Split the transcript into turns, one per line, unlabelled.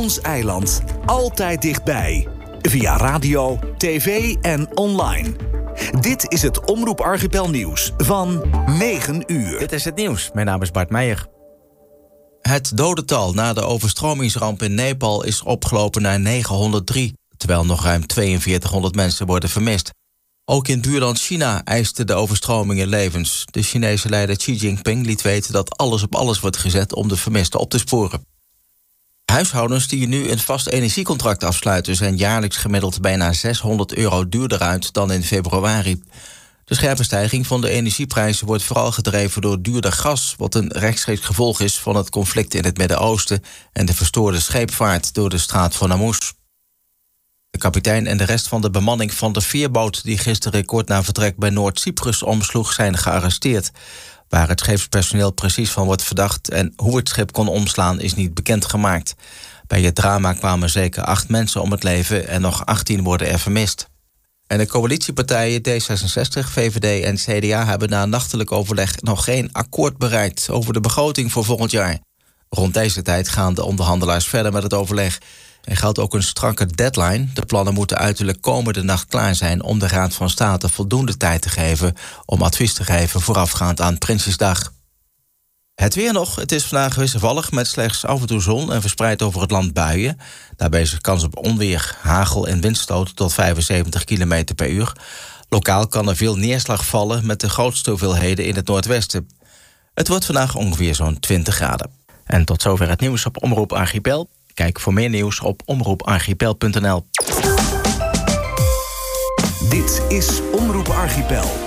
Ons eiland. Altijd dichtbij. Via radio, tv en online. Dit is het Omroep Archipel nieuws van 9 uur.
Dit is het nieuws. Mijn naam is Bart Meijer. Het dodental na de overstromingsramp in Nepal is opgelopen naar 903... terwijl nog ruim 4200 mensen worden vermist. Ook in buurland China eisten de overstromingen levens. De Chinese leider Xi Jinping liet weten dat alles op alles wordt gezet om de vermisten op te sporen. Huishoudens die nu een vast energiecontract afsluiten zijn jaarlijks gemiddeld bijna €600 duurder uit dan in februari. De scherpe stijging van de energieprijzen wordt vooral gedreven door duurder gas, wat een rechtstreeks gevolg is van het conflict in het Midden-Oosten en de verstoorde scheepvaart door de straat van Hormuz. De kapitein en de rest van de bemanning van de veerboot die gisteren kort na vertrek bij Noord-Cyprus omsloeg zijn gearresteerd. Waar het scheepspersoneel precies van wordt verdacht en hoe het schip kon omslaan is niet bekendgemaakt. Bij het drama kwamen zeker 8 mensen om het leven en nog 18 worden er vermist. En de coalitiepartijen D66, VVD en CDA hebben na nachtelijk overleg nog geen akkoord bereikt over de begroting voor volgend jaar. Rond deze tijd gaan de onderhandelaars verder met het overleg. Er geldt ook een strakke deadline. De plannen moeten uiterlijk komende nacht klaar zijn om de Raad van State voldoende tijd te geven om advies te geven voorafgaand aan Prinsjesdag. Het weer nog. Het is vandaag wisselvallig met slechts af en toe zon en verspreid over het land buien. Daarbij is er kans op onweer, hagel en windstoten tot 75 km per uur. Lokaal kan er veel neerslag vallen met de grootste hoeveelheden in het noordwesten. Het wordt vandaag ongeveer zo'n 20 graden. En tot zover het nieuws op Omroep Archipel. Kijk voor meer nieuws op omroeparchipel.nl.
Dit is Omroep Archipel.